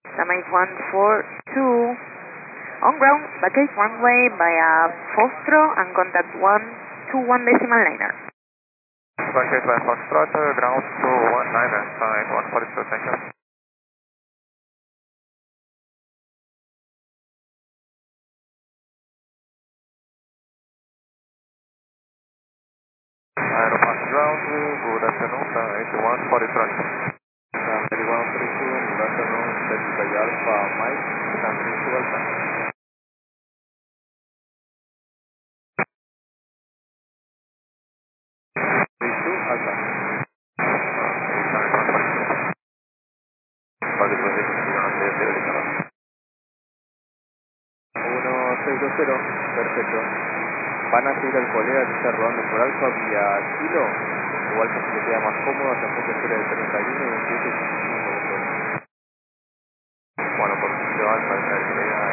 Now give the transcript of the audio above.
Damage 142. On ground, vacate runway via Foxtrot and contact 121 decimal liner. Vacate by Foxtrot, ground 219 and sign 142, thank you. Aeropass ground, good afternoon, 8143. 8132, good afternoon, Delta Alpha Mike, San Francisco Alpha. 32 Alpha. Para que puedas decir 1620, perfecto. ¿Van a seguir al colega que está rodando por Alfa vía Kilo? O Alfa se le queda más cómodo, tampoco espera el 31 y 28 y 55 después. Bueno, por Kilo Alfa, el colega